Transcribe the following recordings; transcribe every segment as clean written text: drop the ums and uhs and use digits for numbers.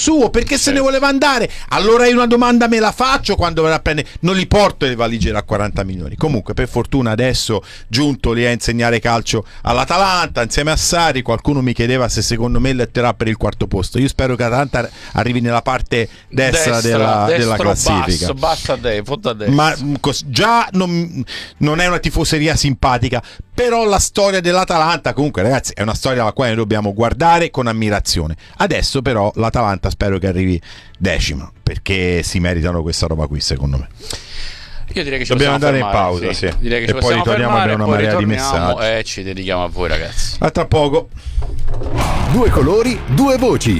suo, perché se ne voleva andare. Allora io una domanda me la faccio quando verrà a prendere, non li porto le valigie da 40 milioni. Comunque per fortuna adesso giunto lì a insegnare calcio all'Atalanta insieme a Sarri. Qualcuno mi chiedeva se secondo me letterà per il quarto posto. Io spero che l'Atalanta arrivi nella parte destra della classifica, bassa ma già non è una tifoseria simpatica, però la storia dell'Atalanta comunque, ragazzi, è una storia alla quale noi dobbiamo guardare con ammirazione. Adesso però l'Atalanta spero che arrivi decima, perché si meritano questa roba qui, secondo me. Io direi che ci dobbiamo andare fermare, in pausa, sì. Direi che e poi ritorniamo a una marea di messaggi e ci dedichiamo a voi, ragazzi. A tra poco. Due colori, due voci.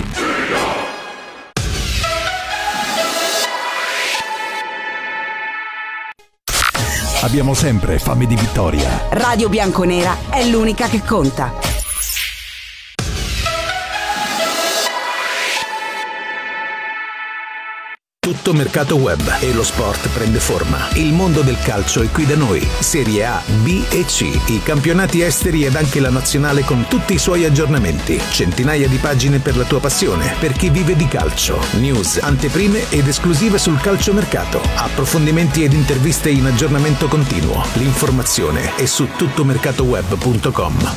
Abbiamo sempre fame di vittoria. Radio Bianconera è l'unica che conta. Tutto mercato web e lo sport prende forma. Il mondo del calcio è qui da noi. Serie A, B e C. I campionati esteri ed anche la nazionale con tutti i suoi aggiornamenti. Centinaia di pagine per la tua passione, per chi vive di calcio. News, anteprime ed esclusive sul calciomercato. Approfondimenti ed interviste in aggiornamento continuo. L'informazione è su tuttomercatoweb.com.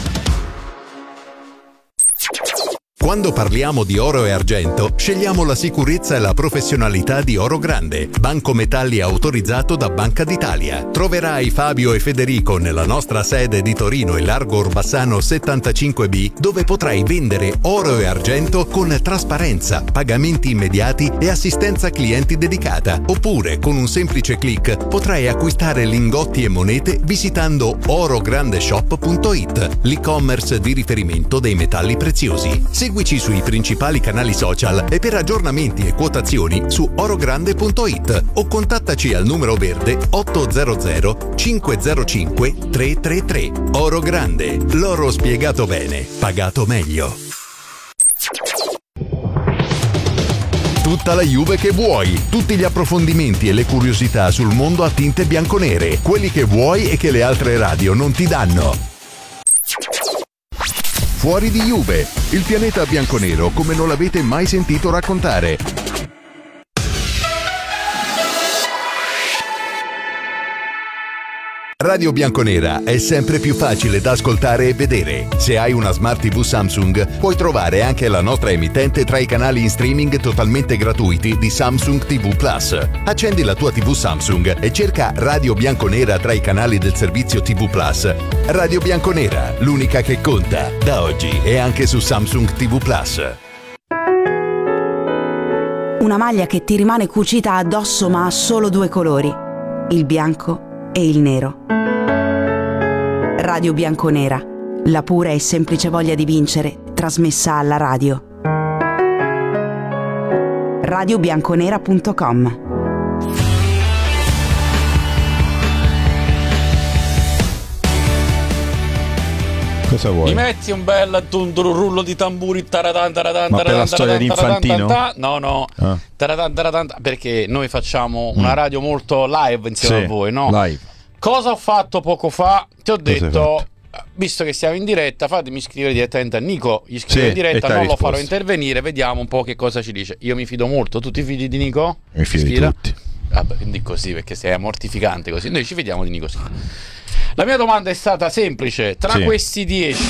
Quando parliamo di oro e argento, scegliamo la sicurezza e la professionalità di Oro Grande, banco metalli autorizzato da Banca d'Italia. Troverai Fabio e Federico nella nostra sede di Torino e Largo Orbassano 75B, dove potrai vendere oro e argento con trasparenza, pagamenti immediati e assistenza clienti dedicata. Oppure, con un semplice click, potrai acquistare lingotti e monete visitando orograndeshop.it, l'e-commerce di riferimento dei metalli preziosi. Seguici sui principali canali social e per aggiornamenti e quotazioni su orogrande.it o contattaci al numero verde 800 505 333. Oro Grande, l'oro spiegato bene, pagato meglio. Tutta la Juve che vuoi, tutti gli approfondimenti e le curiosità sul mondo a tinte bianconere, quelli che vuoi e che le altre radio non ti danno. Fuori di Juve, il pianeta bianconero come non l'avete mai sentito raccontare. Radio Bianconera è sempre più facile da ascoltare e vedere. Se hai una Smart TV Samsung, puoi trovare anche la nostra emittente tra i canali in streaming totalmente gratuiti di Samsung TV Plus. Accendi la tua TV Samsung e cerca Radio Bianconera tra i canali del servizio TV Plus. Radio Bianconera, l'unica che conta, da oggi e anche su Samsung TV Plus. Una maglia che ti rimane cucita addosso ma ha solo due colori, il bianco e il nero. Radio Bianconera, la pura e semplice voglia di vincere, trasmessa alla radio. radiobianconera.com. Cosa vuoi? Mi metti un bel rullo di tamburi taradan, taradan, ma per la taradan, storia di Infantino? No. Taradan, taradan, perché noi facciamo una radio molto live insieme a voi, no? Live. Cosa ho fatto poco fa? Ti ho detto, visto che siamo in diretta, fatemi scrivere direttamente a Nico. Gli scrivo in diretta, non lo farò intervenire, vediamo un po' che cosa ci dice. Io mi fido molto. Tu ti fidi di Nico? Mi fido di tutti. Vabbè, quindi così, perché sei mortificante così. Noi ci fidiamo di Nico Schira. La mia domanda è stata semplice. Tra questi 10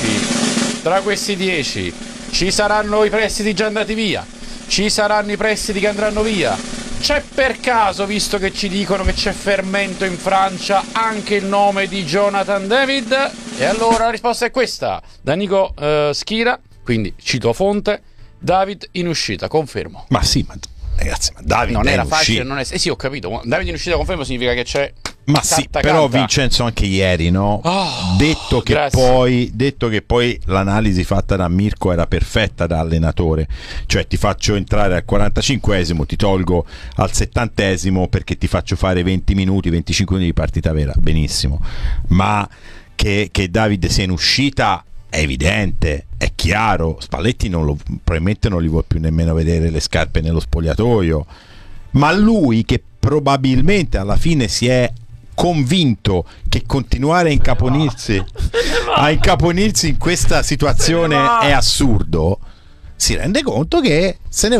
ci saranno i prestiti già andati via? Ci saranno i prestiti che andranno via? C'è per caso, visto che ci dicono che c'è fermento in Francia, anche il nome di Jonathan David? E allora la risposta è questa, da Nico Schira, quindi cito fonte, David in uscita, confermo. Ma sì, ma ragazzi, ma David non era facile, uscita. non è... sì, ho capito, David in uscita, confermo, significa che c'è... Ma sì, però Vincenzo anche ieri, no? Detto che poi l'analisi fatta da Mirko era perfetta da allenatore, cioè ti faccio entrare al 45esimo, ti tolgo al 70esimo perché ti faccio fare 20 minuti, 25 minuti di partita vera, benissimo, ma che David sia in uscita è evidente, è chiaro. Spalletti probabilmente non gli vuole più nemmeno vedere le scarpe nello spogliatoio, ma lui che probabilmente alla fine si è convinto che continuare a incaponirsi in questa situazione è assurdo, si rende conto che se ne va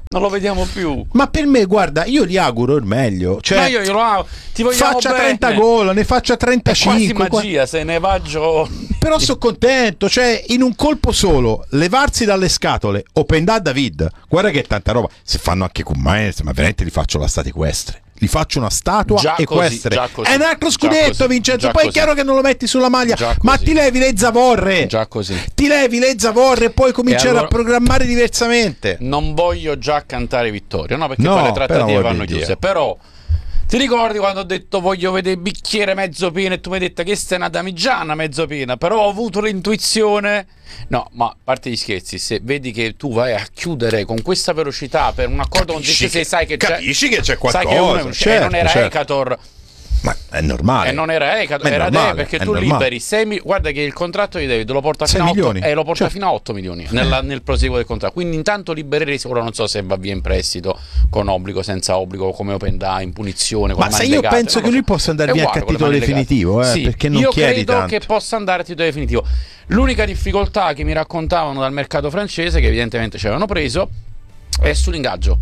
Non lo vediamo più. Ma per me, guarda, io gli auguro il meglio. Cioè, ma io glielo auguro. Ti vogliamo faccia bene. 30 gol, ne faccia 35. È quasi magia, se ne va giorni. Però sono contento, cioè in un colpo solo levarsi dalle scatole Open da David, guarda che tanta roba. Se fanno anche con Maestro, ma veramente li faccio la statua equestre. Li faccio una statua già equestre. Così, è un altro scudetto, Vincenzo. Poi è chiaro che non lo metti sulla maglia, ma ti levi le zavorre. Già così. Ti levi le zavorre e poi cominciare allora, a programmare diversamente. Non voglio già cantare vittoria, no, perché poi le trattative vanno chiuse. Però ti ricordi quando ho detto voglio vedere il bicchiere mezzo pieno e tu mi hai detto che questa è una damigiana mezzo piena, però ho avuto l'intuizione. No, ma a parte gli scherzi, se vedi che tu vai a chiudere con questa velocità per un accordo con te, se sai che capisci che c'è qualcosa, sai che non era Ecator. Ma è normale. E non era Ecator, era normale, perché è tu normale. liberi guarda che il contratto di David lo porta fino a 8 milioni, lo porta fino a 8 milioni nel proseguo del contratto. Quindi intanto libererei, ora non so se va via in prestito con obbligo, senza obbligo, come Open Dai, in punizione, con ma se io penso che lui possa andare via anche a titolo definitivo, sì, perché non io chiedi credo tanto. che possa andare a titolo definitivo. L'unica difficoltà che mi raccontavano dal mercato francese, che evidentemente ci avevano preso, è sull'ingaggio.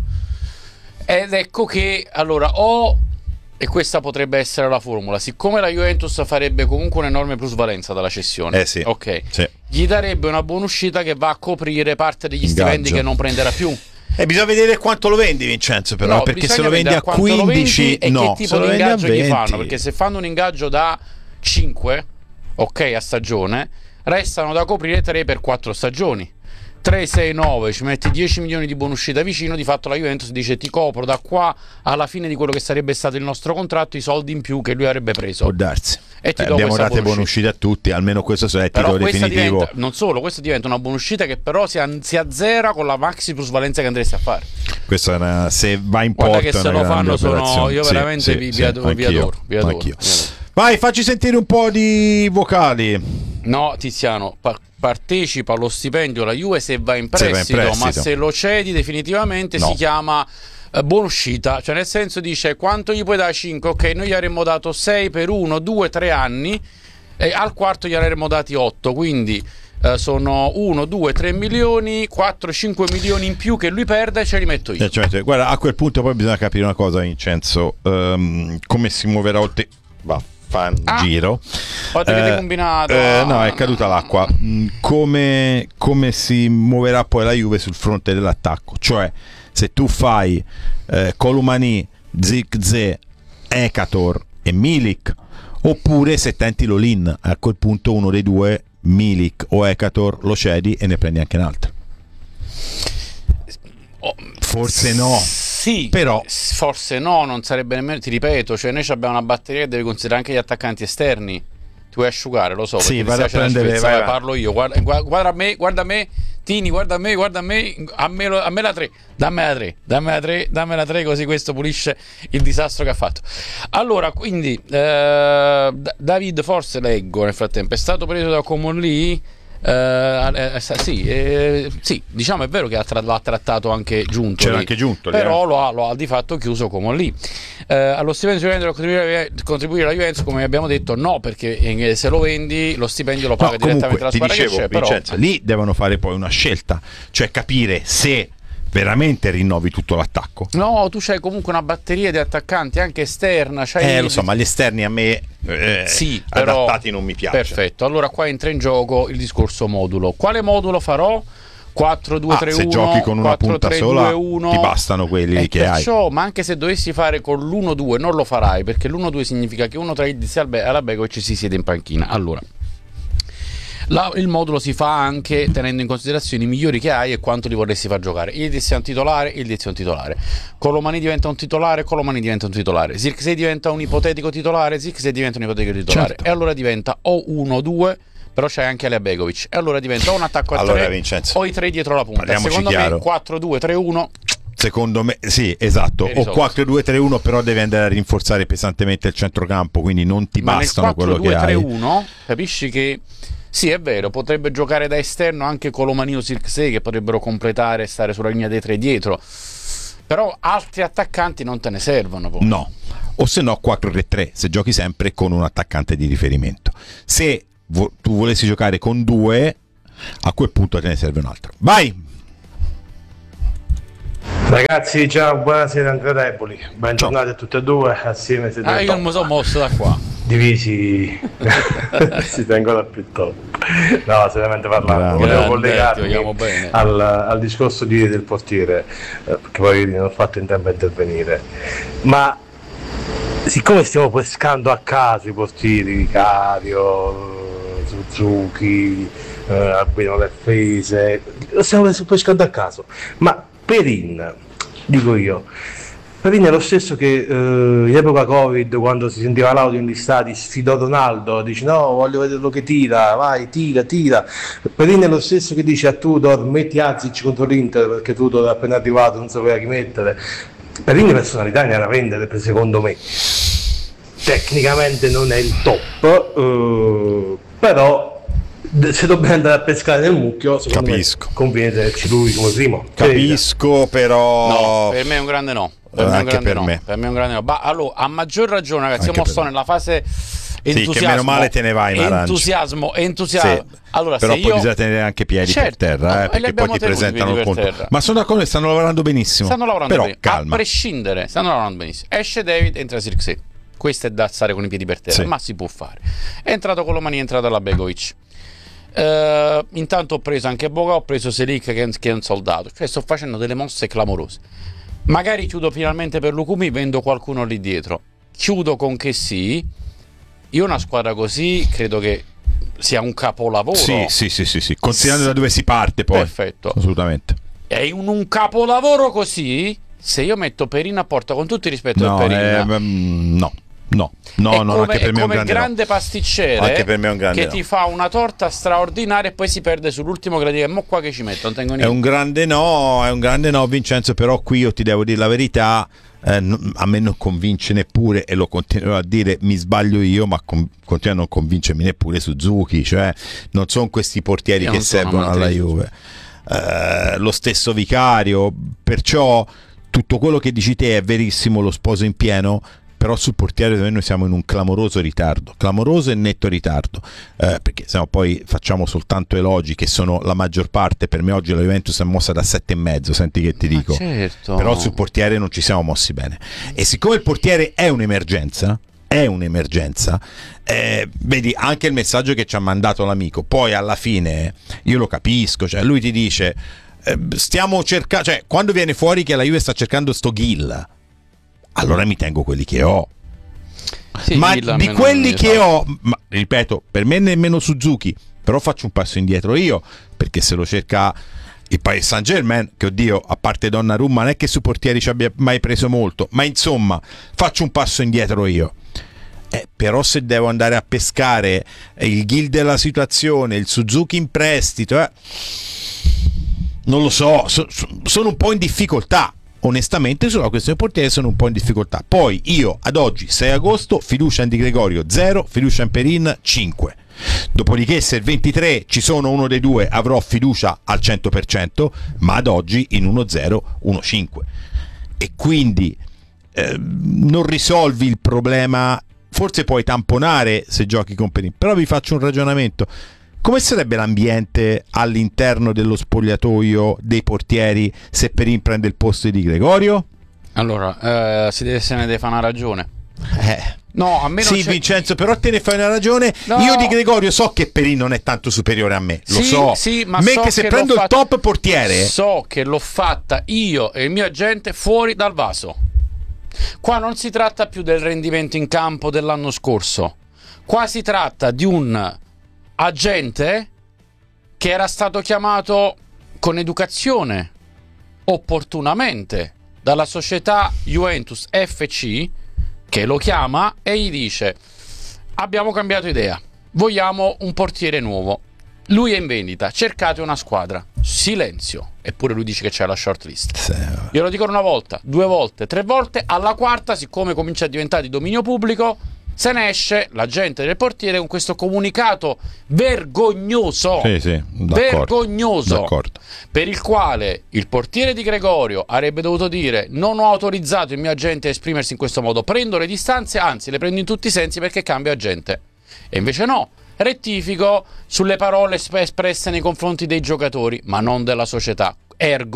Ed ecco che allora e questa potrebbe essere la formula, siccome la Juventus farebbe comunque un'enorme plusvalenza dalla cessione, sì, ok, sì. Gli darebbe una buona uscita che va a coprire parte degli stipendi che non prenderà più. Bisogna vedere quanto lo vendi, Vincenzo, però, perché se lo vendi a 15 e no, che tipo di ingaggio gli fanno, perché se fanno un ingaggio da 5, ok, a stagione, restano da coprire 3 per 4 stagioni. 3, 6, 9, ci metti 10 milioni di buonuscita vicino, di fatto la Juventus dice ti copro da qua alla fine di quello che sarebbe stato il nostro contratto i soldi in più che lui avrebbe preso. Può darsi. E ti do abbiamo dato buonuscita a tutti, almeno questo è il titolo definitivo. Non solo, questo diventa una buonuscita che però si azzera con la maxi plusvalenza che andresti a fare. Questa è una, se va in porto, guarda che se lo fanno io veramente vi adoro. Vai, facci sentire un po' di vocali. No, Tiziano, partecipa allo stipendio la Juve se va in prestito, ma se lo cedi definitivamente si chiama buonuscita, cioè nel senso dice quanto gli puoi dare 5, ok, noi gli avremmo dato 6 per 1, 2, 3 anni e al quarto gli avremmo dati 8, quindi sono 1, 2, 3 milioni, 4, 5 milioni in più che lui perde e ce li metto io. Guarda, a quel punto poi bisogna capire una cosa, Vincenzo, come si muoverà oltre... giro. Avete combinato? No, è caduta l'acqua. Come si muoverà poi la Juve sul fronte dell'attacco? Cioè, se tu fai Colomani, Zirkzee, Ecator e Milik, oppure se tenti l'all-in, a quel punto uno dei due, Milik o Ecator, lo cedi e ne prendi anche un altro. Forse no. Sì, però forse no, non sarebbe nemmeno, ti ripeto, cioè noi abbiamo una batteria che deve considerare anche gli attaccanti esterni. Ti vuoi asciugare, lo so, sì, vado a prendere, vai. Parlo io, guarda me, Tini, guarda me, a me la 3, dammi la 3, così questo pulisce il disastro che ha fatto. Allora, quindi David, forse leggo nel frattempo, è stato preso da Comolli. Sì, diciamo è vero che l'ha trattato anche Giuntoli, c'era anche Giuntoli, però lo ha di fatto chiuso come lì. Allo stipendio contribuire alla Juventus, come abbiamo detto, no, perché se lo vendi lo stipendio lo paga direttamente la squadra che c'è. Vincenzo, però lì devono fare poi una scelta, cioè capire se veramente rinnovi tutto l'attacco. No, tu c'hai comunque una batteria di attaccanti anche esterna. Lo so, ma gli esterni a me sì, adattati però, non mi piacciono. Perfetto, allora qua entra in gioco il discorso modulo. Quale modulo farò? 4-2-3-1, se giochi con una punta sola ti bastano quelli che hai. Ma anche se dovessi fare con l'1-2 non lo farai, perché l'1-2 significa che uno tra il alla Begovic ci si siede in panchina. Allora il modulo si fa anche tenendo in considerazione i migliori che hai e quanto li vorresti far giocare. Il Diez è un titolare, Colomani diventa un titolare, Zirkzee diventa un ipotetico titolare, certo. E allora diventa o 1-2, però c'è anche Alea Begovic, e allora diventa un attacco a 3 Vincenzo, o i 3 dietro la punta. Secondo me 4-2-3-1. Secondo me sì, esatto, o 4-2-3-1, però devi andare a rinforzare pesantemente il centrocampo, quindi non ti bastano quello che hai. 4-2-3-1 capisci che sì, è vero, potrebbe giocare da esterno anche Colomani o Zirkzee, che potrebbero completare e stare sulla linea dei 3 dietro, però altri attaccanti non te ne servono poi. No, o se no 4-3-3, se giochi sempre con un attaccante di riferimento. Se tu volessi giocare con 2, a quel punto te ne serve un altro. Vai! Ragazzi, ciao, buonasera Andrea Deboli, bentornati a tutti e due assieme. Io non mi sono mosso da qua. Divisi si tengono più top. No, seriamente parlando, volevo collegarmi al discorso di ieri del portiere, che poi non ho fatto in tempo a intervenire, ma siccome stiamo pescando a caso i portieri, Vicario, Suzuki, Albino Leffese, lo stiamo pescando a caso, ma Perin, dico io, Perin è lo stesso che in epoca Covid, quando si sentiva l'audio negli stadi, sfidò Ronaldo, dice no, voglio vederlo che tira, vai, tira. Perin è lo stesso che dice a Tudor metti Azic contro l'Inter, perché Tudor è appena arrivato, non sapeva chi mettere. Perin personalità ne ha da vendere, secondo me. Tecnicamente non è il top, però se dobbiamo andare a pescare nel mucchio, secondo me conviene tenerci lui come primo. Capisco, però no, per me è un grande no. Anche per me è un grande no. Ma allora, a maggior ragione, ragazzi, io sto nella fase entusiasmo, che meno male te ne vai, entusiasmo. Sì. Allora, però se poi io... bisogna tenere anche piedi per terra, perché poi ti presentano il conto. Ma sono d'accordo, stanno lavorando benissimo. Però calma. A prescindere, stanno lavorando benissimo. Esce David, entra Sirkzee. Questo è da stare con i piedi per terra, ma si può fare. È entrato Colomani, è entrato la Begovic. Intanto ho preso anche Boga, ho preso Selic che è un soldato, cioè sto facendo delle mosse clamorose. Magari chiudo finalmente per Lukumi, vendo qualcuno lì dietro, chiudo con che sì. Io una squadra così credo che sia un capolavoro. Sì. Considerando da dove si parte poi. Perfetto. Assolutamente. È un capolavoro così. Se io metto Perin a porta, con tutto il rispetto per Perin, No, anche per me è un grande pasticcere, anche per me è un grande che ti fa una torta straordinaria e poi si perde sull'ultimo gradino. Mo qua che ci metto, non tengo niente. È un grande no, Vincenzo, però qui io ti devo dire la verità, a me non convince neppure, e lo continuerò a dire, mi sbaglio io, ma continua a non convincermi neppure Suzuki, cioè non sono questi portieri che servono alla Juve. Lo stesso Vicario, perciò tutto quello che dici te è verissimo, lo sposo in pieno. Però sul portiere noi siamo in un clamoroso e netto ritardo, perché se no poi facciamo soltanto elogi che sono la maggior parte. Per me oggi la Juventus è mossa da 7,5, senti che ti dico, certo. Però sul portiere non ci siamo mossi bene, e siccome il portiere è un'emergenza, vedi anche il messaggio che ci ha mandato l'amico, poi alla fine io lo capisco, cioè lui ti dice stiamo cercando, cioè quando viene fuori che la Juve sta cercando sto Gil, allora mi tengo quelli che ho. Ma di quelli che ho, ma, ripeto, per me nemmeno Suzuki, però faccio un passo indietro io, perché se lo cerca il Paris Saint-Germain, che oddio, a parte Donnarumma non è che su portieri ci abbia mai preso molto, ma insomma faccio un passo indietro io. Però se devo andare a pescare il Gil della situazione, il Suzuki in prestito, non lo so, sono un po' in difficoltà. Onestamente sulla questione portiere sono un po' in difficoltà. Poi io ad oggi 6 agosto fiducia in Di Gregorio 0, fiducia in Perin 5. Dopodiché se il 23 ci sono uno dei due avrò fiducia al 100%, ma ad oggi in 1-0 1-5. E quindi non risolvi il problema, forse puoi tamponare se giochi con Perin, però vi faccio un ragionamento. Come sarebbe l'ambiente all'interno dello spogliatoio dei portieri se Perin prende il posto di Gregorio? Allora, se ne deve fare una ragione. No, a me non sì, Vincenzo, però te ne fai una ragione. No. Io di Gregorio so che Perin non è tanto superiore a me, lo so. Sì, ma me so che se prendo il top portiere, so che l'ho fatta io e il mio agente fuori dal vaso. Qua non si tratta più del rendimento in campo dell'anno scorso. Qua si tratta di un agente che era stato chiamato con educazione, opportunamente, dalla società Juventus FC, che lo chiama e gli dice: abbiamo cambiato idea, vogliamo un portiere nuovo, lui è in vendita, cercate una squadra. Silenzio. Eppure lui dice che c'è la shortlist. Io lo dico una volta, 2 volte, 3 volte, alla quarta, siccome comincia a diventare di dominio pubblico, se ne esce l'agente del portiere con questo comunicato vergognoso, vergognoso, per il quale il portiere di Gregorio avrebbe dovuto dire: non ho autorizzato il mio agente a esprimersi in questo modo, prendo le distanze, anzi le prendo in tutti i sensi perché cambio agente. E invece no, rettifico sulle parole espresse nei confronti dei giocatori, ma non della società. Ergo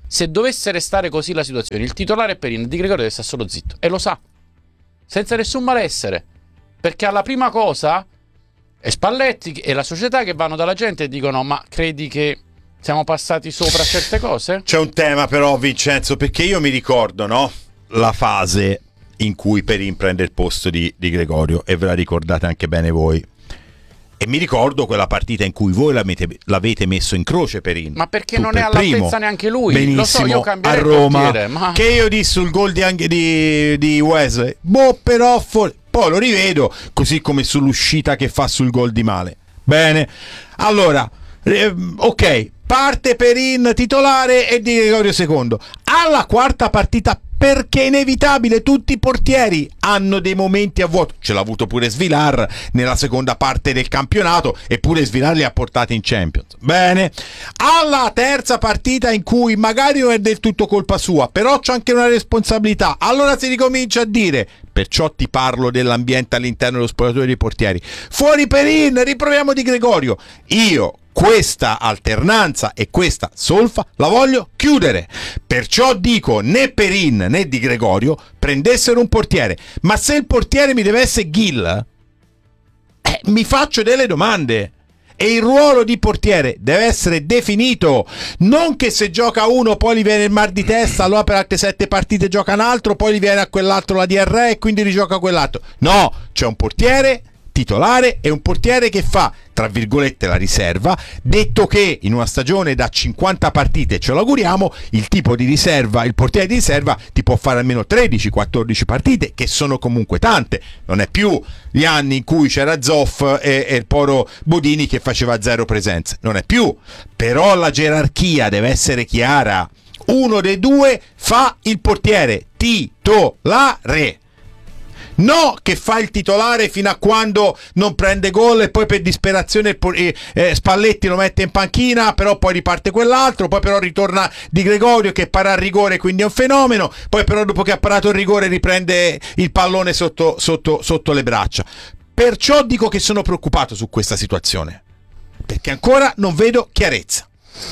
se dovesse restare così la situazione, il titolare è Perin, Di Gregorio deve stare solo zitto, e lo sa, senza nessun malessere, perché alla prima cosa è Spalletti e la società che vanno dalla gente e dicono: ma credi che siamo passati sopra certe cose? C'è un tema però, Vincenzo, perché io mi ricordo, no, la fase in cui Perin prende il posto di Gregorio, e ve la ricordate anche bene voi. E mi ricordo quella partita in cui voi l'avete messo in croce Perin. Ma perché non è all'altezza neanche lui? Benissimo, lo so, io cambierei a Roma, il portiere, ma... che io dissi sul gol di Wesley, però poi lo rivedo, così come sull'uscita che fa sul gol di Male. Bene, allora, ok, parte Perin titolare e Di Gregorio secondo. Alla quarta partita, perché è inevitabile, tutti i portieri hanno dei momenti a vuoto. Ce l'ha avuto pure Svilar nella seconda parte del campionato, eppure Svilar li ha portati in Champions. Bene, alla terza partita in cui magari non è del tutto colpa sua, però c'è anche una responsabilità, allora si ricomincia a dire: perciò ti parlo dell'ambiente all'interno dello spogliatoio dei portieri, fuori Perin, riproviamo Di Gregorio. Io questa alternanza e questa solfa la voglio chiudere, perciò dico: né Perin né Di Gregorio prendessero un portiere, ma se il portiere mi deve essere Gil, mi faccio delle domande. E il ruolo di portiere deve essere definito, non che se gioca uno poi gli viene il mal di testa, allora per altre 7 partite gioca un altro, poi gli viene a quell'altro la diarrea e quindi rigioca quell'altro. No, c'è un portiere titolare e un portiere che fa, tra virgolette, la riserva, detto che in una stagione da 50 partite, ce lo auguriamo, il tipo di riserva, il portiere di riserva ti può fare almeno 13-14 partite, che sono comunque tante. Non è più gli anni in cui c'era Zoff e il poro Bodini che faceva 0 presenze, non è più, però la gerarchia deve essere chiara. Uno dei due fa il portiere titolare. No, che fa il titolare fino a quando non prende gol e poi per disperazione Spalletti lo mette in panchina, però poi riparte quell'altro, poi però ritorna Di Gregorio che para il rigore, quindi è un fenomeno, poi però dopo che ha parato il rigore riprende il pallone sotto le braccia. Perciò dico che sono preoccupato su questa situazione, perché ancora non vedo chiarezza.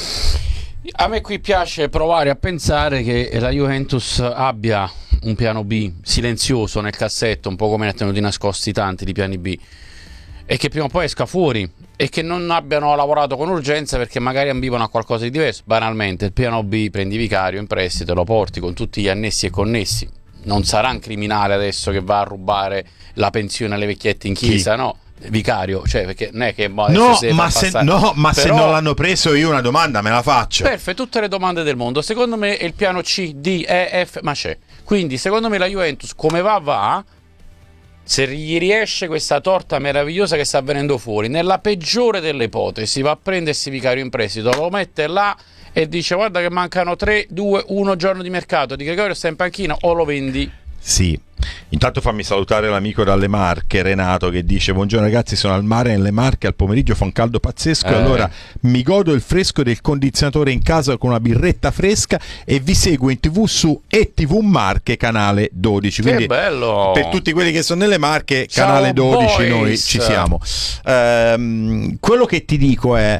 A me qui piace provare a pensare che la Juventus abbia un piano B silenzioso nel cassetto, un po' come ne ha tenuti nascosti tanti di piani B, e che prima o poi esca fuori, e che non abbiano lavorato con urgenza perché magari ambivano a qualcosa di diverso. Banalmente, il piano B: prendi Vicario in prestito, lo porti con tutti gli annessi e connessi. Non sarà un criminale adesso che va a rubare la pensione alle vecchiette in chiesa, Chi? no? Vicario, cioè, perché non è che ma se non l'hanno preso, io una domanda me la faccio. Perfetto, tutte le domande del mondo. Secondo me il piano C, D, E, F, ma c'è. Quindi secondo me la Juventus come va, se gli riesce questa torta meravigliosa che sta venendo fuori, nella peggiore delle ipotesi va a prendersi Vicario in prestito, lo mette là e dice: guarda che mancano 3, 2, 1 giorno di mercato, Di Gregorio sta in panchina, o lo vendi. Sì, intanto fammi salutare l'amico dalle Marche, Renato, che dice: buongiorno ragazzi, sono al mare nelle Marche, al pomeriggio fa un caldo pazzesco, allora mi godo il fresco del condizionatore in casa con una birretta fresca e vi seguo in TV su ETV Marche canale 12. Che quindi bello! Per tutti quelli che sono nelle Marche, Ciao canale 12, boys. noi ci siamo. Quello che ti dico è,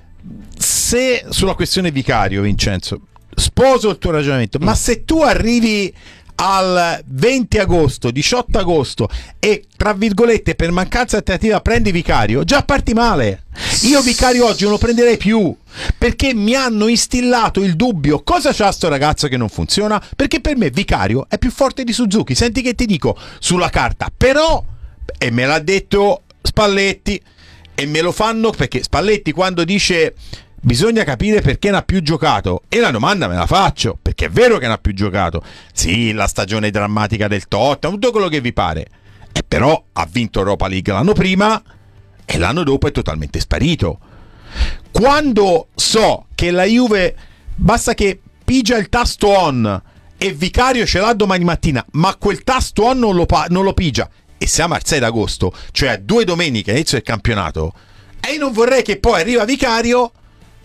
se sulla questione Vicario, Vincenzo, sposo il tuo ragionamento, ma se tu arrivi al 20 agosto, 18 agosto e tra virgolette per mancanza di alternativa prendi Vicario, già parti male. Io Vicario oggi non lo prenderei più, perché mi hanno instillato il dubbio: cosa c'ha sto ragazzo che non funziona? Perché per me Vicario è più forte di Suzuki. Senti che ti dico sulla carta, però, e me l'ha detto Spalletti, e me lo fanno perché Spalletti quando dice bisogna capire perché non ha più giocato, e la domanda me la faccio, perché è vero che non ha più giocato, sì, la stagione drammatica del Tottenham, tutto quello che vi pare, e però ha vinto Europa League l'anno prima e l'anno dopo è totalmente sparito. Quando so che la Juve basta che pigia il tasto on e Vicario ce l'ha domani mattina, ma quel tasto on non lo pigia, e siamo al 6 d'agosto, cioè a 2 domeniche all'inizio del campionato, e io non vorrei che poi arriva Vicario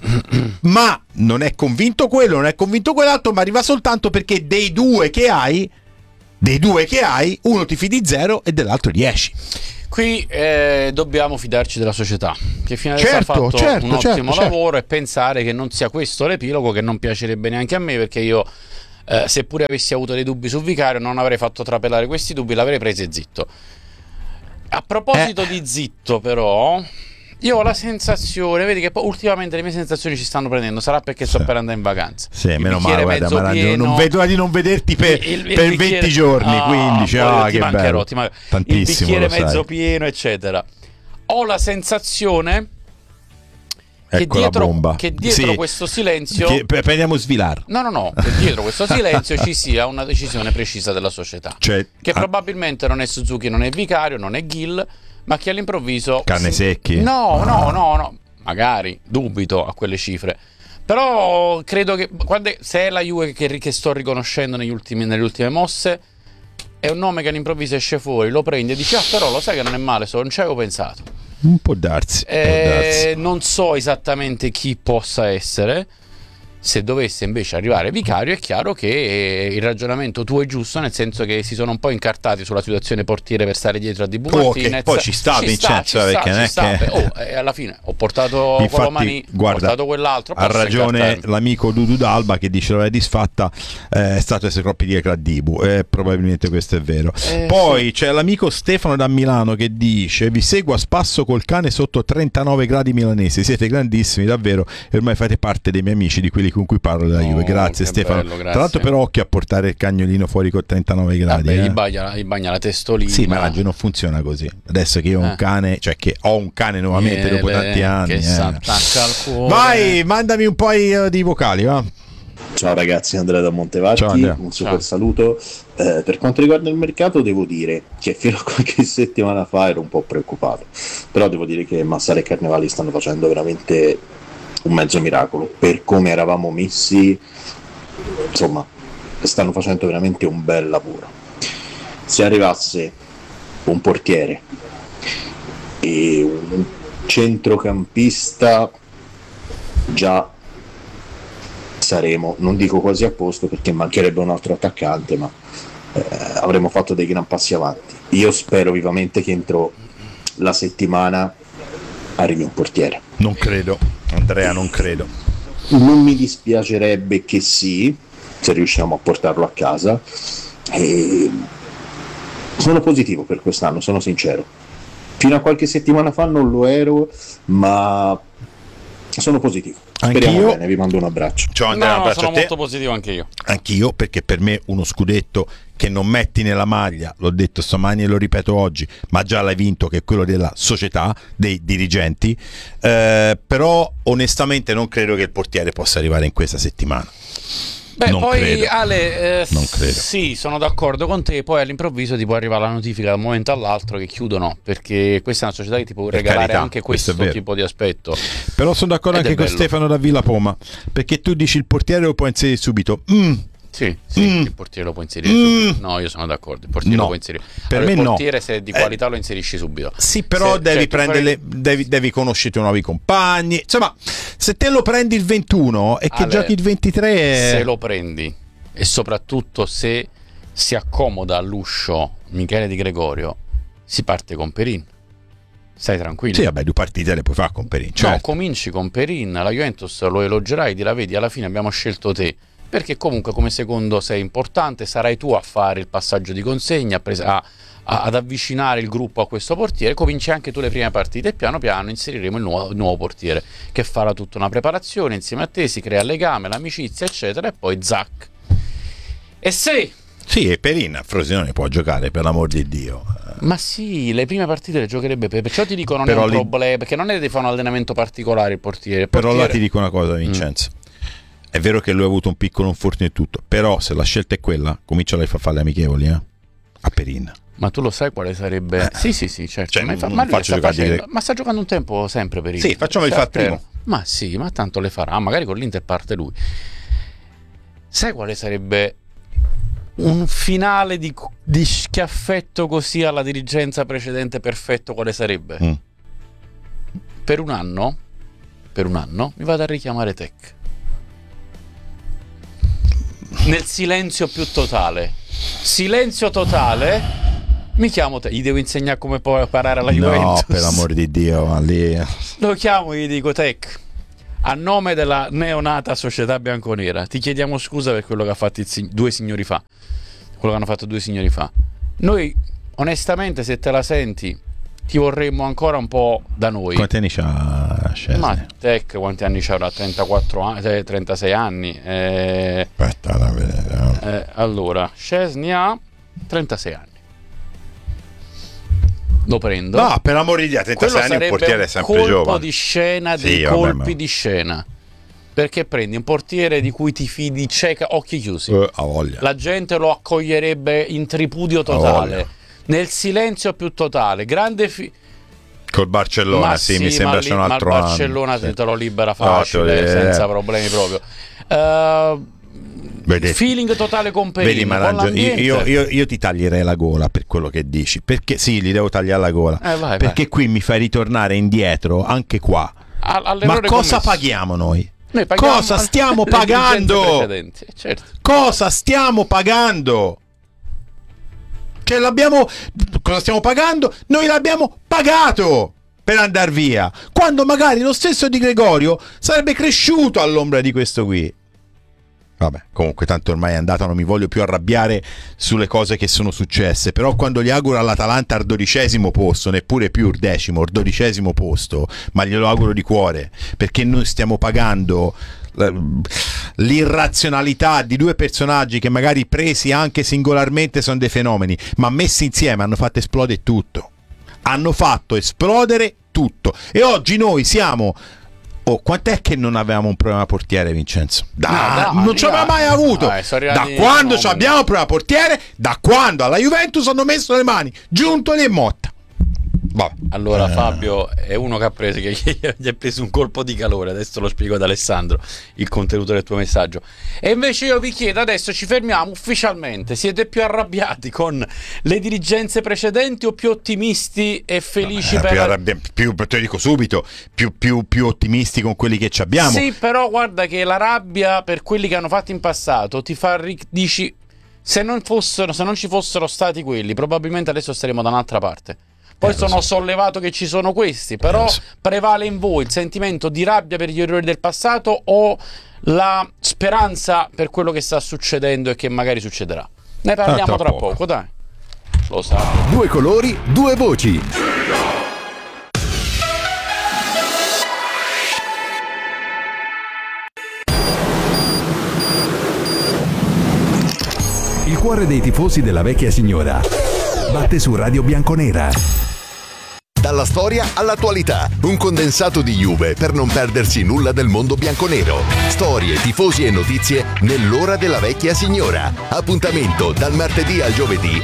ma non è convinto quello, non è convinto quell'altro, ma arriva soltanto perché dei due che hai uno ti fidi 0 e dell'altro 10. Qui dobbiamo fidarci della società, che fino adesso ha fatto un ottimo lavoro, e pensare che non sia questo l'epilogo, che non piacerebbe neanche a me, perché io seppure avessi avuto dei dubbi su Vicario non avrei fatto trapelare questi dubbi, l'avrei preso e zitto. A proposito di zitto, però, io ho la sensazione, vedi che ultimamente le mie sensazioni ci stanno prendendo, sarà perché sto per andare in vacanza. Sì, meno male, guarda, non vedo di non vederti per 20 giorni, quindi che bello. Il bicchiere mezzo pieno, eccetera. Ho la sensazione che dietro questo silenzio prendiamo Svilar. No, che dietro questo silenzio ci sia una decisione precisa della società, che probabilmente non è Suzuki, non è Vicario, non è Gil, ma che all'improvviso carne secchi. No, magari dubito a quelle cifre, però credo che se è la Juve che sto riconoscendo nelle ultime mosse, è un nome che all'improvviso esce fuori, lo prende e dice però lo sai che non è male, non ci avevo pensato. Può darsi. Non so esattamente chi possa essere. Se dovesse invece arrivare Vicario, è chiaro che il ragionamento tuo è giusto, nel senso che si sono un po' incartati sulla situazione portiere per stare dietro a Dibu Martinez. Poi ci sta Vincenzo, perché non è che alla fine ho portato Colomani, ho portato quell'altro. Ha ragione l'amico Dudu D'Alba che dice la disfatta è stato essere troppi dietro a Dibu, probabilmente questo è vero. Poi c'è l'amico Stefano da Milano che dice: vi seguo a spasso col cane sotto 39 gradi milanesi, siete grandissimi davvero e ormai fate parte dei miei amici, di quelli con cui parlo della Juve. Grazie Stefano, bello, grazie. Tra l'altro però occhio a portare il cagnolino fuori con 39 gradi. Gli bagna la testolina. Sì, ma non funziona così. Adesso che io ho un cane, cioè che ho un cane nuovamente dopo tanti anni, che s'attacca al cuore. Vai, mandami un po' di vocali, va. Ciao ragazzi, Andrea da Montevacchi, un super saluto. Per quanto riguarda il mercato devo dire che fino a qualche settimana fa ero un po' preoccupato, però devo dire che Massara e Carnevali stanno facendo veramente un mezzo miracolo. Per come eravamo messi, insomma, stanno facendo veramente un bel lavoro. Se arrivasse un portiere e un centrocampista, già saremo, non dico quasi a posto perché mancherebbe un altro attaccante, ma avremmo fatto dei gran passi avanti. Io spero vivamente che entro la settimana arrivi un portiere. Non credo, Andrea, non credo. Non mi dispiacerebbe che sì, se riusciamo a portarlo a casa. E sono positivo per quest'anno, sono sincero. Fino a qualche settimana fa non lo ero, ma sono positivo. Speriamo bene, vi mando un abbraccio. Ciao Andrea, un abbraccio sono a te. Molto positivo anch'io. Anch'io, perché per me uno scudetto che non metti nella maglia, l'ho detto stamani e lo ripeto oggi, ma già l'hai vinto, che è quello della società, dei dirigenti, però onestamente non credo che il portiere possa arrivare in questa settimana. Beh, non poi credo. Ale, non credo. Sì, sono d'accordo con te. Poi all'improvviso ti può arrivare la notifica da un momento all'altro che chiudono, perché questa è una società che ti può regalare carità, anche questo tipo di aspetto. Però sono d'accordo anche con Stefano da Villa Poma, perché tu dici il portiere lo puoi inserire subito. Sì, il portiere lo può inserire subito. No, io sono d'accordo, il portiere lo può inserire. Per allora, me il portiere se è di qualità lo inserisci subito. Sì, però devi prendere devi conoscere nuovi compagni. Insomma, se te lo prendi il 21 e che giochi il 23 se lo prendi e soprattutto se si accomoda all'uscio Michele Di Gregorio, si parte con Perin. Stai tranquillo. Sì, vabbè, 2 partite le puoi fare con Perin. Certo. No, cominci con Perin, la Juventus lo elogerai, dirà vedi, alla fine abbiamo scelto te. Perché comunque come secondo sei importante, sarai tu a fare il passaggio di consegna, ad avvicinare il gruppo a questo portiere. Cominci anche tu le prime partite e piano piano inseriremo il nuovo portiere che farà tutta una preparazione insieme a te, si crea il legame, l'amicizia eccetera, e poi zac. E se sì, e Perin a Frosinone può giocare, per l'amor di Dio. Ma sì, le prime partite le giocherebbe perciò ti dico non però è un problema, perché non è di fare un allenamento particolare il portiere. Però là ti dico una cosa, Vincenzo. È vero che lui ha avuto un piccolo infortunio e tutto, però se la scelta è quella, comincia a fare le amichevoli a Perin. Ma tu lo sai quale sarebbe? Sì, certo. Cioè, ma sta giocando un tempo sempre Perin. Sì, facciamoli fare primo. Ma sì, ma tanto le farà, magari con l'Inter parte lui. Sai quale sarebbe un finale di schiaffetto così alla dirigenza precedente perfetto? Quale sarebbe? Per un anno mi vado a richiamare Tech. Nel silenzio più totale. Silenzio totale. Mi chiamo te, gli devo insegnare come puoi parare alla Juventus. No, per l'amor di Dio, lì. Lo chiamo e gli dico: Tec, a nome della neonata società bianconera, ti chiediamo scusa per quello che ha fatto quello che hanno fatto 2 signori fa. Noi, onestamente, se te la senti, ti vorremmo ancora un po' da noi. Quanti anni c'ha Szczęsny? Ma Tec quanti anni c'avrà? 34 anni, 36 anni. Aspetta, la vedo. Allora, Szczęsny ha 36 anni. Lo prendo. No, per l'amore di Dio, 36 anni un portiere è sempre giovane. Colpo di scena dei colpi di scena. Perché prendi un portiere di cui ti fidi cieca, occhi chiusi. Ha voglia. La gente lo accoglierebbe in tripudio totale, nel silenzio più totale. Grande col Barcellona, sì, mi sembra c'è un altro anno. Ma il Barcellona te lo libera facile, senza problemi proprio. Feeling totale con Perin. Vedi, io ti taglierei la gola per quello che dici, perché sì, gli devo tagliare la gola, perché qui mi fai ritornare indietro anche qua. Ma cosa paghiamo noi? Cosa stiamo pagando? Certo. Cosa stiamo pagando? Cioè cosa stiamo pagando? Noi l'abbiamo pagato per andare via, quando magari lo stesso Di Gregorio sarebbe cresciuto all'ombra di questo qui. Vabbè, comunque tanto ormai è andata, non mi voglio più arrabbiare sulle cose che sono successe, però quando gli auguro all'Atalanta al 12° posto, neppure più il 10°, il 12° posto, ma glielo auguro di cuore, perché noi stiamo pagando l'irrazionalità di 2 personaggi che magari presi anche singolarmente sono dei fenomeni, ma messi insieme hanno fatto esplodere tutto. Hanno fatto esplodere tutto. E oggi noi siamo... quant'è che non avevamo un problema portiere, Vincenzo? Non ci aveva mai avuto. Da quando abbiamo un problema portiere, da quando alla Juventus hanno messo le mani Giuntoli e Motta. Vabbè. Allora Fabio è uno che ha preso, che gli ha preso un colpo di calore. Adesso lo spiego ad Alessandro il contenuto del tuo messaggio. E invece io vi chiedo, adesso ci fermiamo ufficialmente. Siete più arrabbiati con le dirigenze precedenti o più ottimisti e felici te dico subito, più ottimisti con quelli che ci abbiamo? Sì, però guarda che la rabbia per quelli che hanno fatto in passato ti fa dici, se non ci fossero stati quelli, probabilmente adesso staremo da un'altra parte. Poi sono sollevato che ci sono questi, però prevale in voi il sentimento di rabbia per gli errori del passato o la speranza per quello che sta succedendo e che magari succederà? Ne parliamo tra poco, dai. Lo sa. 2 colori, 2 voci. Il cuore dei tifosi della vecchia signora batte su Radio Bianconera. Dalla storia all'attualità, un condensato di Juve per non perdersi nulla del mondo bianconero. Storie, tifosi e notizie nell'ora della vecchia signora. Appuntamento dal martedì al giovedì.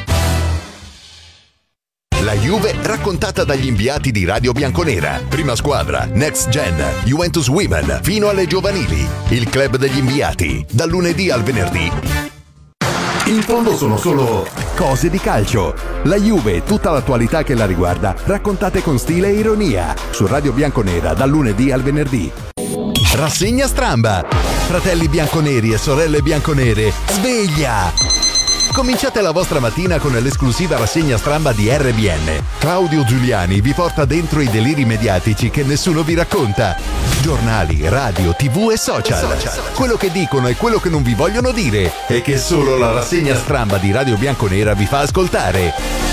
La Juve raccontata dagli inviati di Radio Bianconera. Prima squadra, Next Gen, Juventus Women, fino alle giovanili. Il club degli inviati, dal lunedì al venerdì. In fondo sono solo cose di calcio. La Juve e tutta l'attualità che la riguarda, raccontate con stile e ironia. Su Radio Bianconera, dal lunedì al venerdì. Rassegna stramba. Fratelli bianconeri e sorelle bianconere, sveglia! Cominciate la vostra mattina con l'esclusiva rassegna stramba di RBN. Claudio Giuliani vi porta dentro i deliri mediatici che nessuno vi racconta. Giornali, radio, TV e social. Quello che dicono e quello che non vi vogliono dire e che solo la rassegna stramba di Radio Bianconera vi fa ascoltare.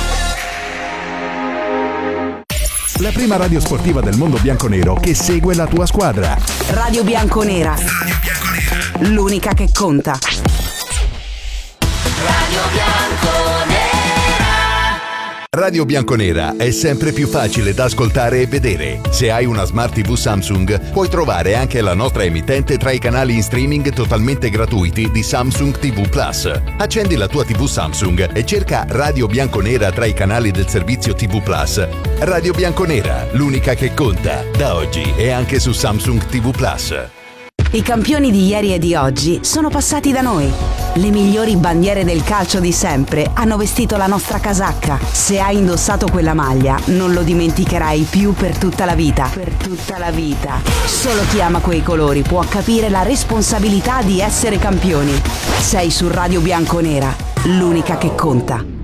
La prima radio sportiva del mondo bianconero che segue la tua squadra. Radio Bianconera. L'unica che conta. Radio Bianconera è sempre più facile da ascoltare e vedere. Se hai una Smart TV Samsung, puoi trovare anche la nostra emittente tra i canali in streaming totalmente gratuiti di Samsung TV Plus. Accendi la tua TV Samsung e cerca Radio Bianconera tra i canali del servizio TV Plus. Radio Bianconera, l'unica che conta, da oggi e anche su Samsung TV Plus. I campioni di ieri e di oggi sono passati da noi. Le migliori bandiere del calcio di sempre hanno vestito la nostra casacca. Se hai indossato quella maglia, non lo dimenticherai più per tutta la vita. Per tutta la vita. Solo chi ama quei colori può capire la responsabilità di essere campioni. Sei su Radio Bianconera, l'unica che conta.